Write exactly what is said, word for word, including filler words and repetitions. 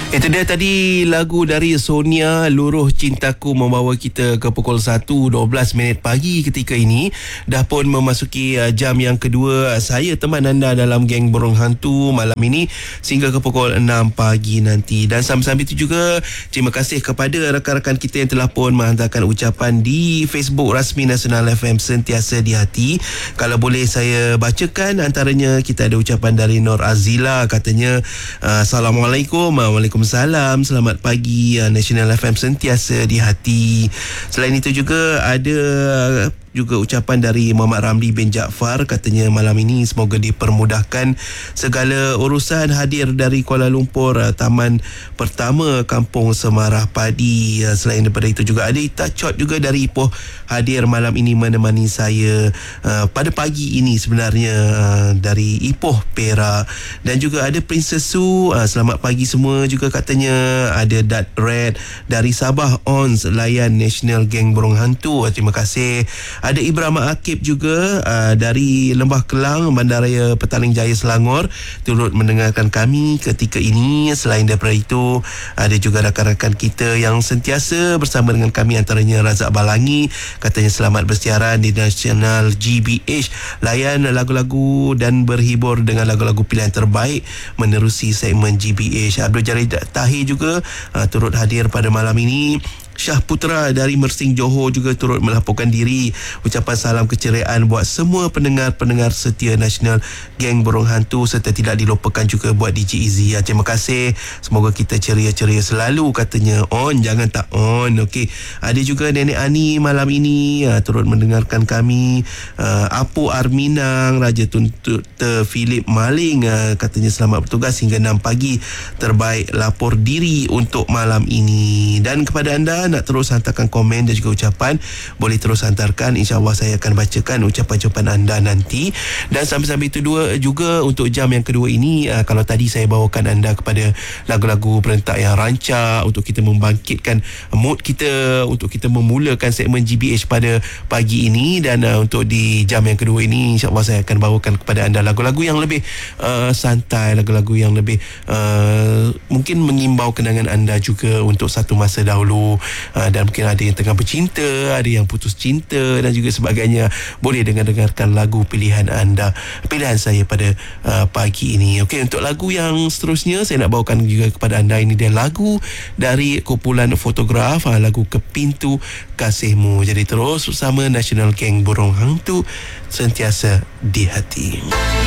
Itu dia tadi lagu dari Sonia, Luruh Cintaku, membawa kita ke pukul satu dua belas minit pagi ketika ini. Dah pun memasuki uh, jam yang kedua. Saya teman anda dalam Geng Burung Hantu malam ini sehingga ke pukul enam pagi nanti. Dan sambil-sambil itu juga terima kasih kepada rakan-rakan kita yang telah pun menghantarkan ucapan di Facebook rasmi Nasional F M Sentiasa di Hati. Kalau boleh saya bacakan, antaranya kita ada ucapan dari Nur Azila, katanya uh, Assalamualaikum. Waalaikumsalam. Selamat pagi, uh, Nasional F M Sentiasa di Hati. Selain itu juga ada juga ucapan dari Muhammad Ramli bin Jaafar, katanya malam ini semoga dipermudahkan segala urusan. Hadir dari Kuala Lumpur, uh, Taman Pertama Kampung Semarah Padi. Uh, selain daripada itu juga ada Ita Chot juga dari Ipoh, hadir malam ini menemani saya uh, pada pagi ini sebenarnya, uh, dari Ipoh Perak. Dan juga ada Princess Su, uh, selamat pagi semua juga katanya. Ada Dat Red dari Sabah Ons, layan National Geng Burung Hantu, uh, terima kasih. Ada Ibrahim Akib juga uh, dari Lembah Kelang, Bandaraya Petaling Jaya, Selangor, turut mendengarkan kami ketika ini. Selain daripada itu ada juga rakan-rakan kita yang sentiasa bersama dengan kami, antaranya Razak Balangi, katanya selamat bersiaran di Nasional G B H, layan lagu-lagu dan berhibur dengan lagu-lagu pilihan terbaik menerusi segmen G B H. Abdul Jalil Tahir juga uh, turut hadir pada malam ini. Syah Putra dari Mersing Johor juga turut melaporkan diri. Ucapan salam keceriaan buat semua pendengar-pendengar setia Nasional Geng Burung Hantu, serta tidak dilupakan juga buat D J Izzy. Ya, terima kasih. Semoga kita ceria-ceria selalu, katanya. On, jangan tak on. Okey. Ada juga Nenek Ani malam ini uh, turut mendengarkan kami. Uh, Apu Arminang, Raja Tuntut Philip Maling, uh, katanya selamat bertugas hingga enam pagi. Terbaik lapor diri untuk malam ini. Dan kepada anda nak terus hantarkan komen dan juga ucapan, boleh terus hantarkan. InsyaAllah saya akan bacakan ucapan-ucapan anda nanti. Dan sambil-sambil itu dua juga untuk jam yang kedua ini, uh, kalau tadi saya bawakan anda kepada lagu-lagu berentak yang rancak untuk kita membangkitkan mood kita, untuk kita memulakan segmen G B H pada pagi ini. Dan uh, untuk di jam yang kedua ini, insyaAllah saya akan bawakan kepada anda lagu-lagu yang lebih uh, santai, lagu-lagu yang lebih uh, mungkin mengimbau kenangan anda juga untuk satu masa dahulu. Uh, dan mungkin ada yang tengah bercinta, ada yang putus cinta dan juga sebagainya. Boleh dengar-dengarkan lagu pilihan anda, pilihan saya pada uh, pagi ini. Okey, untuk lagu yang seterusnya saya nak bawakan juga kepada anda. Ini dia lagu dari kumpulan Fotograf, uh, lagu Ke Pintu Kasihmu. Jadi terus bersama Nasional Geng Burung Hantu, sentiasa di hati.